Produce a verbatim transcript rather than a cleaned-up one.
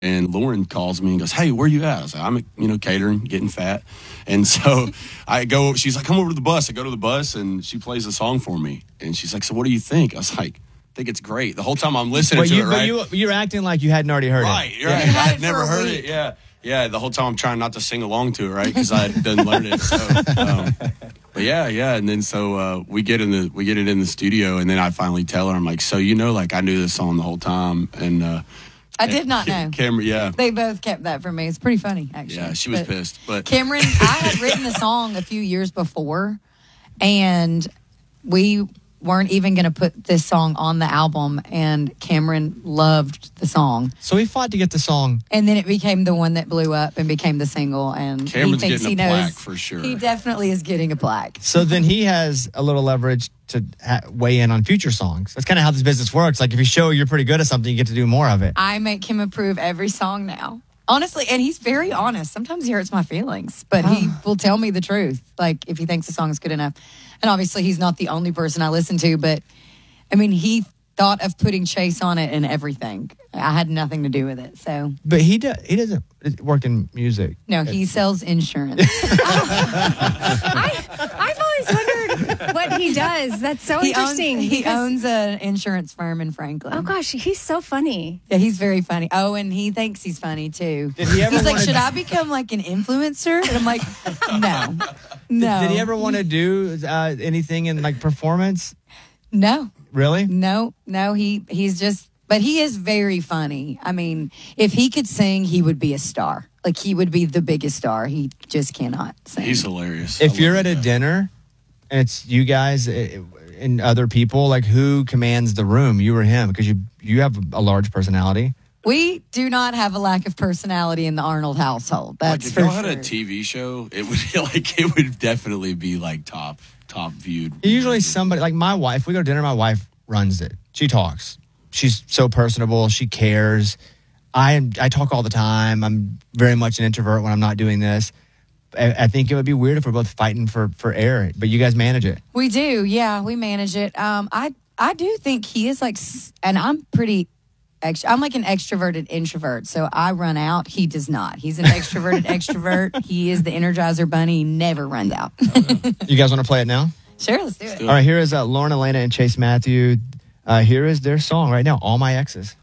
And Lauren calls me and goes, hey, where you at? I was like, I'm, you know, catering, getting fat. And so I go, she's like, come over to the bus. I go to the bus, and she plays a song for me. And she's like, so what do you think? I was like, I think it's great. The whole time I'm listening but to you, it, right? But you, you're acting like you hadn't already heard right, it. Right, right. You I had had it never for a heard week. it, yeah. Yeah, the whole time I'm trying not to sing along to it, right? Because I didn't learn it. So, um, but yeah, yeah. And then so uh, we get in the we get it in the studio, and then I finally tell her, I'm like, so you know, like I knew this song the whole time, and uh, I did not know. Cameron, yeah, They both kept that from me. It's pretty funny, actually. yeah, she was But pissed, but Cameron, I had written the song a few years before, and we weren't even going to put this song on the album, and Cameron loved the song. So he fought to get the song. And then it became the one that blew up and became the single, and Cameron's he thinks getting he a knows. plaque for sure. He definitely is getting a plaque. So then he has a little leverage to ha- weigh in on future songs. That's kind of how this business works. Like if you show you're pretty good at something, you get to do more of it. I make him approve every song now. Honestly, and he's very honest. Sometimes he hurts my feelings, but he will tell me the truth, like if he thinks the song is good enough. And obviously, he's not the only person I listen to, but I mean, he thought of putting Chase on it and everything. I had nothing to do with it, so. But he do, he doesn't work in music. No, he sells insurance. I, I've always wondered what he does. That's so he interesting. Owns, he because- owns an insurance firm in Franklin. Oh, gosh, he's so funny. Yeah, he's very funny. Oh, and he thinks he's funny, too. Did he ever he's like, wanna- should I become like an influencer? And I'm like, no. No. Did he ever want to do uh, anything in like performance? No. Really? No, no, he he's just, but he is very funny. I mean, if he could sing, he would be a star. Like, he would be the biggest star. He just cannot sing. He's hilarious. If I you're love at a that. dinner and it's you guys uh, and other people, like who commands the room? You or him? Because you you have a large personality. We do not have a lack of personality in the Arnold household. That's like if for y'all sure. had a T V show, it would like it would definitely be like top top viewed. Usually somebody like my wife. We go to dinner. My wife runs it. She talks. She's so personable. She cares. I am. I talk all the time. I'm very much an introvert when I'm not doing this. I, I think it would be weird if we're both fighting for for air. But you guys manage it. We do, yeah, we manage it. Um, I I do think he is like, s- and I'm pretty. Ext- I'm like an extroverted introvert, so I run out. He does not. He's an extroverted extrovert. He is the Energizer Bunny. He never runs out. You guys want to play it now? Sure, let's do it. All right. Here is uh, Lauren Elena and Chase Matthew. Uh, here is their song right now. All My Exes.